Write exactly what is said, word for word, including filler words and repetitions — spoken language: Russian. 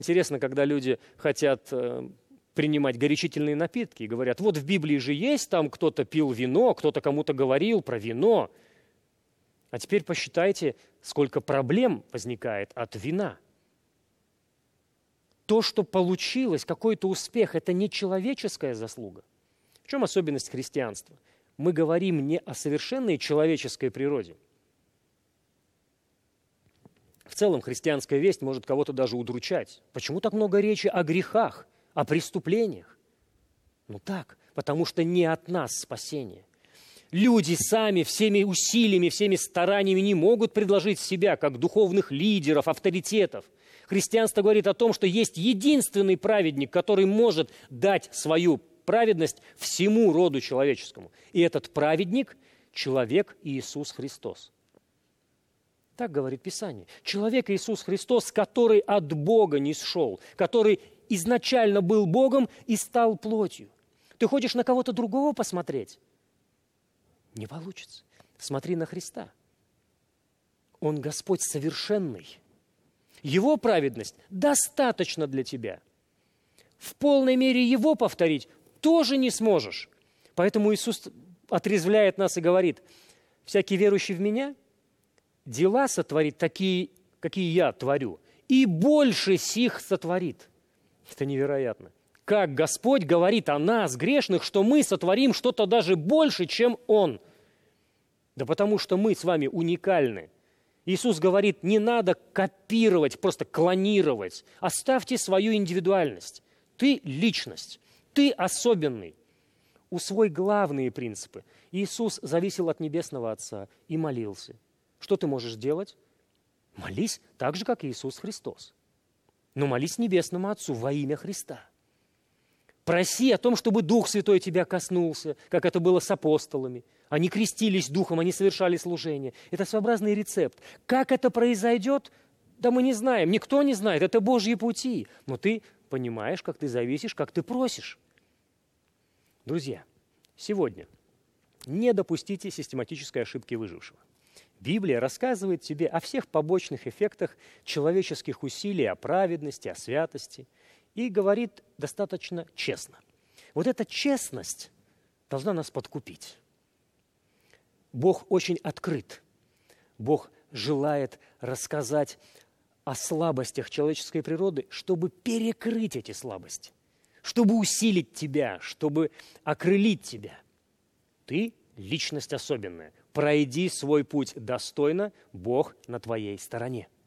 Интересно, когда люди хотят э, принимать горячительные напитки и говорят, вот в Библии же есть, там кто-то пил вино, кто-то кому-то говорил про вино. А теперь посчитайте, сколько проблем возникает от вина. То, что получилось, какой-то успех, это не человеческая заслуга. В чем особенность христианства? Мы говорим не о совершенной человеческой природе. В целом христианская весть может кого-то даже удручать. Почему так много речи о грехах, о преступлениях? Ну так, потому что не от нас спасение. Люди сами всеми усилиями, всеми стараниями не могут предложить себя как духовных лидеров, авторитетов. Христианство говорит о том, что есть единственный праведник, который может дать свою праведность всему роду человеческому. И этот праведник – человек Иисус Христос. Так говорит Писание. Человек Иисус Христос, который от Бога нисшел, который изначально был Богом и стал плотью. Ты хочешь на кого-то другого посмотреть? Не получится. Смотри на Христа. Он Господь совершенный. Его праведность достаточно для тебя. В полной мере Его повторить тоже не сможешь. Поэтому Иисус отрезвляет нас и говорит, всякий верующий в Меня дела сотворит такие, какие Я творю, и больше сих сотворит. Это невероятно. Как Господь говорит о нас, грешных, что мы сотворим что-то даже больше, чем Он. Да потому что мы с вами уникальны. Иисус говорит, не надо копировать, просто клонировать. Оставьте свою индивидуальность. Ты личность, ты особенный. Усвой главные принципы. Иисус зависел от Небесного Отца и молился. Что ты можешь делать? Молись так же, как Иисус Христос. Но молись Небесному Отцу во имя Христа. Проси о том, чтобы Дух Святой тебя коснулся, как это было с апостолами. Они крестились Духом, они совершали служение. Это своеобразный рецепт. Как это произойдет? Да мы не знаем, никто не знает, это Божьи пути. Но ты понимаешь, как ты зависишь, как ты просишь. Друзья, сегодня не допустите систематической ошибки выжившего. Библия рассказывает тебе о всех побочных эффектах человеческих усилий, о праведности, о святости. И говорит достаточно честно. Вот эта честность должна нас подкупить. Бог очень открыт. Бог желает рассказать о слабостях человеческой природы, чтобы перекрыть эти слабости, чтобы усилить тебя, чтобы окрылить тебя. Ты личность особенная. Пройди свой путь достойно, Бог на твоей стороне.